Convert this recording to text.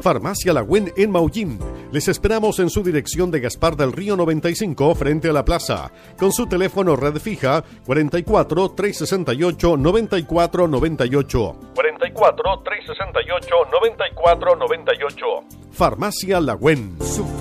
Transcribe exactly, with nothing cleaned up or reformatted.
Farmacia Lagüen en Maullín. Les esperamos en su dirección de Gaspar del Río noventa y cinco frente a la plaza. Con su teléfono red fija cuarenta y cuatro, trescientos sesenta y ocho, noventa y cuatro noventa y ocho. cuarenta y cuatro, trescientos sesenta y ocho, noventa y cuatro noventa y ocho. Farmacia Lagüen.